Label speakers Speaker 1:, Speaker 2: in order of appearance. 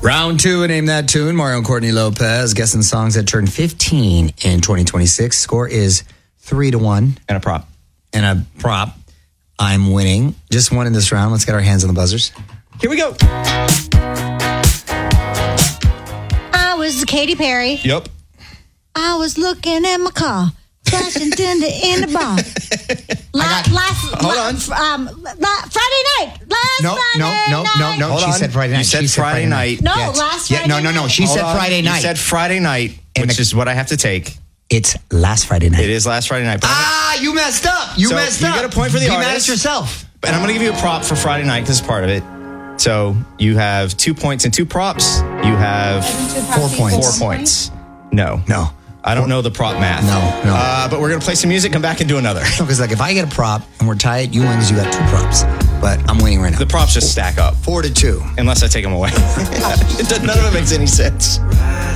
Speaker 1: Round 2, Name That Tune. Mario and Courtney Lopez guessing songs that turned 15 in 2026. Score is 3-1.
Speaker 2: And a prop.
Speaker 1: I'm winning. Just one in this round. Let's get our hands on the buzzers.
Speaker 2: Here we go.
Speaker 3: I was Katy Perry.
Speaker 2: Yep.
Speaker 3: I was looking at my car, flashing tender in the bar.
Speaker 2: Hold on.
Speaker 3: Friday night.
Speaker 1: No.
Speaker 2: Hold
Speaker 1: She
Speaker 2: on.
Speaker 1: said Friday night.
Speaker 2: You said
Speaker 1: She said
Speaker 2: Friday night.
Speaker 3: No,
Speaker 1: Yes.
Speaker 3: last
Speaker 1: Yeah,
Speaker 3: Friday
Speaker 1: no.
Speaker 3: night.
Speaker 1: She
Speaker 2: Hold
Speaker 1: said
Speaker 2: on.
Speaker 1: Friday night.
Speaker 2: You said Friday night, which is what I have to take.
Speaker 1: It's last Friday night.
Speaker 2: It is last Friday night. But
Speaker 1: You messed up. You
Speaker 2: So
Speaker 1: messed
Speaker 2: you
Speaker 1: up.
Speaker 2: get a point for the
Speaker 1: Be mad
Speaker 2: artist.
Speaker 1: at yourself.
Speaker 2: And I'm going to give you a prop for Friday night because it's part of it. So you have 2 points and 2 props. You have
Speaker 1: 4 points.
Speaker 2: 4 points. No. I don't know the prop math.
Speaker 1: No.
Speaker 2: But we're going to play some music, come back and do another.
Speaker 1: Because if I get a prop and we're tied, you win because you got 2 props. But I'm winning right now.
Speaker 2: The props just stack up.
Speaker 1: 4-2.
Speaker 2: Unless I take them away. None of it makes any sense.